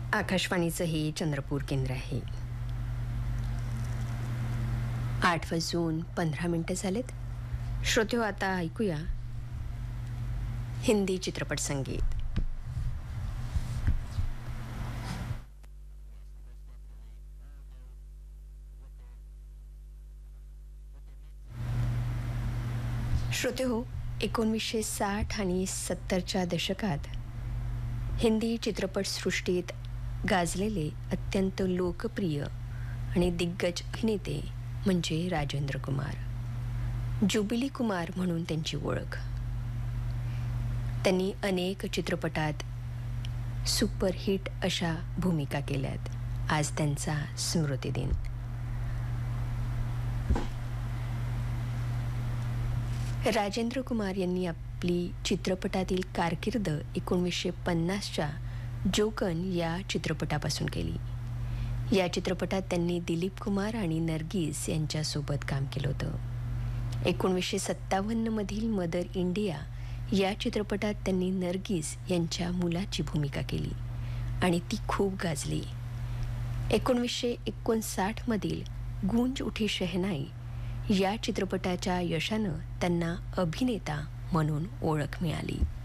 आकाशवाणीचं हे चंद्रपूर केंद्र आहे. 8:15 झालेत. श्रोत्यो, आता ऐकूया हिंदी चित्रपट संगीत. श्रोत्यो, 1960 आणि 70च्या दशकात हिंदी चित्रपटसृष्टीत गाजलेले अत्यंत लोकप्रिय आणि दिग्गज अभिनेते म्हणजे राजेंद्र कुमार. जुबिली कुमार म्हणून त्यांची ओळख. त्यांनी अनेक चित्रपटात सुपरहिट अशा भूमिका केल्यात. आज त्यांचा स्मृतिदिन. राजेंद्र कुमार यांनी आपली चित्रपटातील कारकीर्द 1950च्या जोकन या चित्रपटापासून केली. या चित्रपटात त्यांनी दिलीप कुमार आणि नर्गिस यांच्यासोबत काम केलं होतं. 1957 मधील मदर इंडिया या चित्रपटात त्यांनी नर्गिस यांच्या मुलाची भूमिका केली आणि ती खूप गाजली. 1959 मधील गूंज उठी शहनाई या चित्रपटाच्या यशानं त्यांना अभिनेता म्हणून ओळख मिळाली.